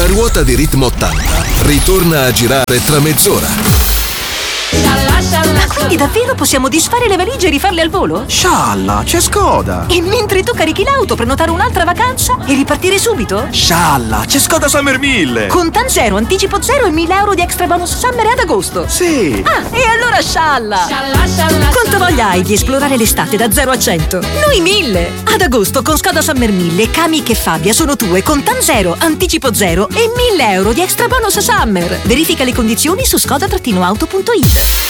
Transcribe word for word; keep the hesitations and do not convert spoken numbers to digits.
ruota di Ritmo ottanta ritorna a girare tra mezz'ora. Ma quindi davvero possiamo disfare le valigie e rifarle al volo? Scialla, c'è Skoda! E mentre tu carichi l'auto, prenotare un'altra vacanza e ripartire subito? Scialla, c'è Skoda Summer mille! Contan zero, anticipo zero e mille euro di extra bonus summer ad agosto. Sì! Ah, e allora scialla! Scialla, scialla! Quanto voglia hai di esplorare l'estate da zero a cento? Noi mille! Ad agosto con Skoda Summer mille, Kamiq e Fabia sono tue, Contan zero, anticipo zero e mille euro di extra bonus summer. Verifica le condizioni su skoda auto punto it.